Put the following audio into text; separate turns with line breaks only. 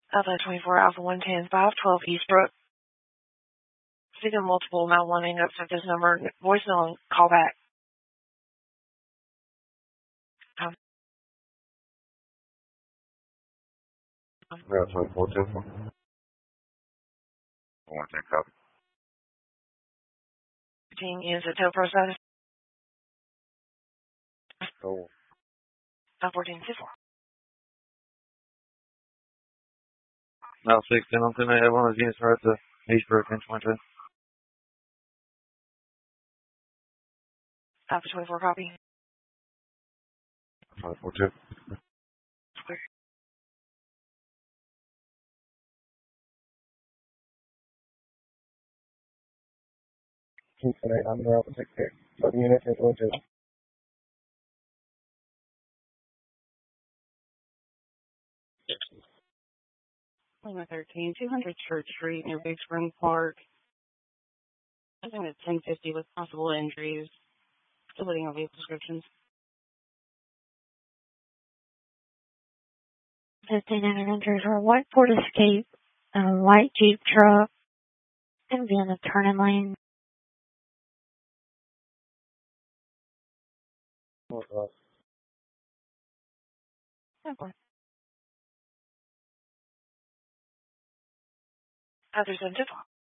Alpha 24 Alpha 110 512 Eastbrook. Speaking multiple not wanting up to this number. Voicemail and call back.
Yeah, 24 2. 110 copy.
Team is a tow process.
Oh.
1424.
Now 16 on 10, I have one of the units right to Eastbrook in 22.
Alpha 24 copy.
24 2. I'm the Alpha 6 here. So the unit is 22.
13, 200 Church Street near Big Spring Park. I think it's 1050 with possible injuries. Still waiting on vehicle descriptions.
59 enters for a white Ford Escape, a white Jeep truck, and be in the turning lane.
Okay. Others in